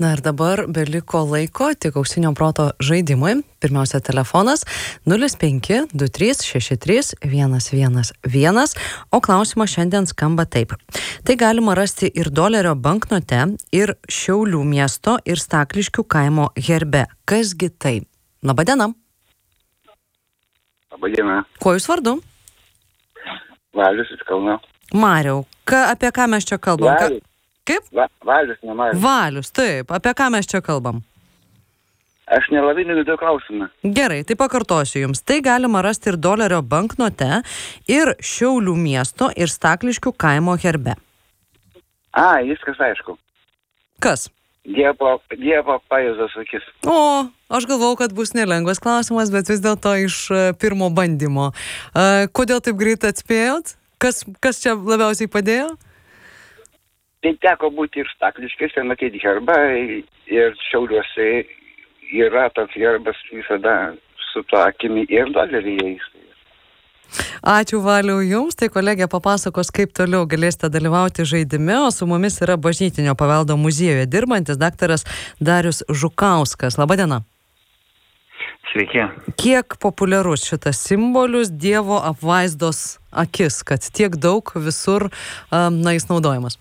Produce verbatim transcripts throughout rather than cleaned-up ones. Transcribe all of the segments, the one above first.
Na ir dabar beliko laiko tik auksinio proto žaidimui. Pirmiausia, telefonas nulis penki du trys šeši trys vienas vienas vienas, o klausimas šiandien skamba taip. Tai galima rasti ir dolerio banknote, ir Šiaulių miesto, ir Stakliškių kaimo herbe. Kasgi tai? Labadiena. Labadiena. Kuo jūs vardu? Valius iš Kauno. Mariau, ka, apie ką mes čia kalbam? Valius. Ka, kaip? Va, Valius, ne Marius. Valius, taip. Apie ką mes čia kalbam? Aš nelabai negirdėjau klausimą. Gerai, tai pakartosiu jums. Tai galima rasti ir dolerio banknote, ir Šiaulių miesto, ir Stakliškių kaimo herbe. A, viskas aišku. Kas? Dievo, dievo pajėzos akis. O, aš galvau, kad bus nelengvas klausimas, bet vis dėlto iš uh, pirmo bandymo. Uh, kodėl taip greit atspėjot? Kas, kas čia labiausiai padėjo? Tai teko būti ir Stakliškėse, matyti herbą, ir Šiauliuose yra toks herbas visada su to akimi ir doleryje. Ačiū, Valiau, jums. Tai kolegė papasakos, kaip toliau galėsite dalyvauti žaidime, o su mumis yra Bažnytinio paveldo muziejuje dirbantis daktaras Darius Žukauskas. Labadiena. Sveiki. Kiek populiarus šitas simbolis Dievo apvaizdos akis, kad tiek daug visur na, jis naudojamas?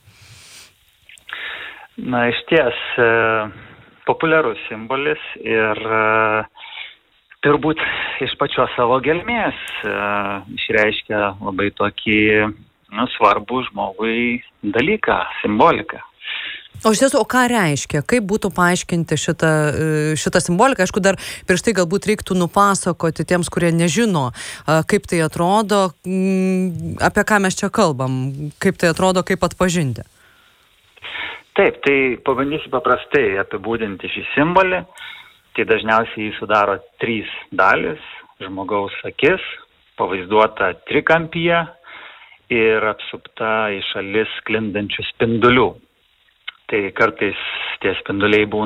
Na, iš ties e, populiarus simbolis ir e, turbūt iš pačios savo gelmės e, išreiškia labai tokį nu, svarbų žmogui dalyką, simboliką. O iš tiesų, o ką reiškia? Kaip būtų paaiškinti šitą, šitą simboliką? Aišku, dar prieš tai galbūt reiktų nupasakoti tiems, kurie nežino, kaip tai atrodo, apie ką mes čia kalbam, kaip tai atrodo, kaip atpažinti. Taip, tai pabandysiu paprastai apibūdinti šį simbolį. Tai dažniausiai jį sudaro trys dalis. Žmogaus akis, pavaizduota trikampyje ir apsupta į šalis sklindančių spindulių. Tai kartais tie spinduliai būna